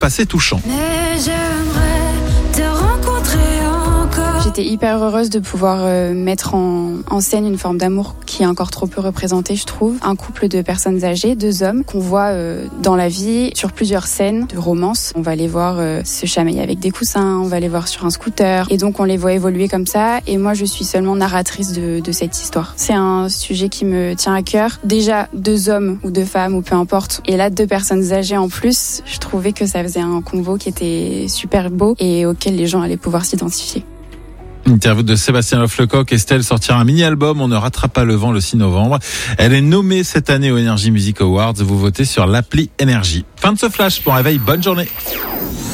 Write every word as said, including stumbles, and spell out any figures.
passé touchant. Mais j'aimerais te rencontrer encore. J'étais hyper heureuse de pouvoir euh, mettre en, en scène une forme d'amour qui est encore trop peu représentée, je trouve. Un couple de personnes âgées, deux hommes, qu'on voit euh, dans la vie sur plusieurs scènes de romance. On va les voir euh, se chamailler avec des coussins, on va les voir sur un scooter. Et donc on les voit évoluer comme ça. Et moi je suis seulement narratrice de, de cette histoire. C'est un sujet qui me tient à cœur. Déjà deux hommes ou deux femmes ou peu importe. Et là deux personnes âgées en plus. Je trouvais que ça faisait un convo qui était super beau et auquel les gens allaient pouvoir s'identifier. Interview de Sébastien Loefflecoq. Estelle sortira un mini-album, On ne rattrape pas le vent, le six novembre. Elle est nommée cette année aux Energy Music Awards. Vous votez sur l'appli Énergie. Fin de ce flash. Bon réveil, bonne journée.